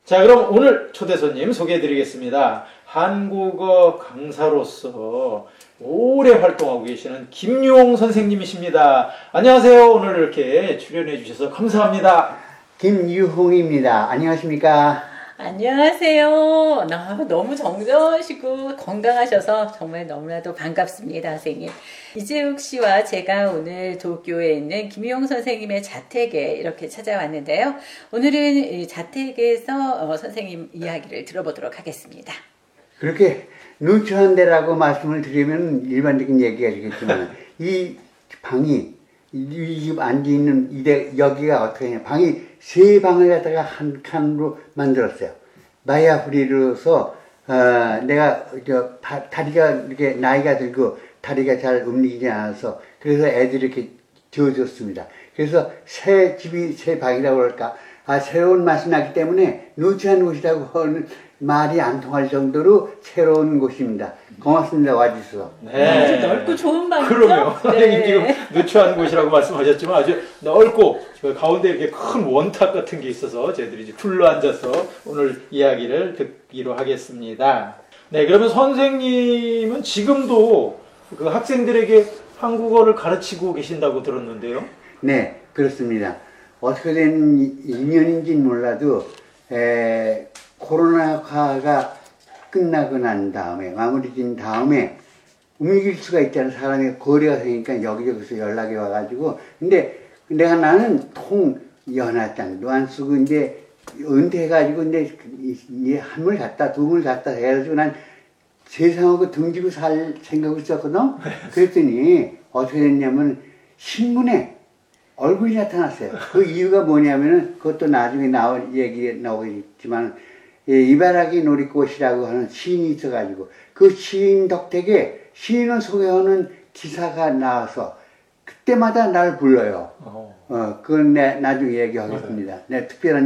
자, 그럼 오늘 초대 손님 소개해드리겠습니다. 한국어 강사로서 오래 활동하고 계시는 김유홍 선생님이십니다. 안녕하세요. 오늘 이렇게 출연해 주셔서 감사합니다. 김유홍입니다. 안녕하십니까? 안녕하세요. 너무 정저으시고 건강하셔서 정말 너무나도 반갑습니다, 선생님. 이재욱 씨와 제가 오늘 도쿄에 있는 김유홍 선생님의 자택에 이렇게 찾아왔는데요. 오늘은 이 자택에서 선생님 이야기를 들어보도록 하겠습니다. 그렇게 누추한 데라고 말씀을 드리면 일반적인 얘기가 되겠지만 이 방이 이 집 앉아있는 여기가 어떻게 하냐, 방이 세 방을 갖다가 한 칸으로 만들었어요. 마야프리로서 내가 다리가 이렇게 나이가 들고 다리가 잘 움직이지 않아서 그래서 애들이 이렇게 지어줬습니다. 그래서 새 집이 새 방이라고 그럴까, 새로운 맛이 나기 때문에 누추한 곳이라고 하는 말이 안 통할 정도로 새로운 곳입니다. 고맙습니다. 와주셔서. 네. 아주 넓고 좋은 방이죠? 그럼요. 선생님 네. 지금 누추한 곳이라고 말씀하셨지만 아주 넓고 저 가운데 이렇게 큰 원탑 같은 게 있어서 저희들이 이제 둘러앉아서 오늘 이야기를 듣기로 하겠습니다. 네, 그러면 선생님은 지금도 그 학생들에게 한국어를 가르치고 계신다고 들었는데요. 네, 그렇습니다. 어떻게 된 인연인지는 몰라도 코로나가 끝나고 난 다음에, 마무리된 다음에 움직일 수가 있다는 사람이 거리가 생기니까 여기저기서 연락이 와가지고, 근데 나는 연하장도 안 쓰고 이제 은퇴해가지고 이제 한물 갔다 두물 갔다 해가지고 난 세상하고 등지고 살 생각을 했었거든. 그랬더니 어떻게 됐냐면 신문에 얼굴이 나타났어요. 그 이유가 뭐냐면은 그것도 나중에 얘기 나오겠지만, 이바라기 놀이꽃이라고 하는 시인이 있어가지고 그 시인 덕택에 시인을 소개하는 기사가 나와서 그때마다 날 불러요. 그건 나중에 얘기하겠습니다. 네, 특별한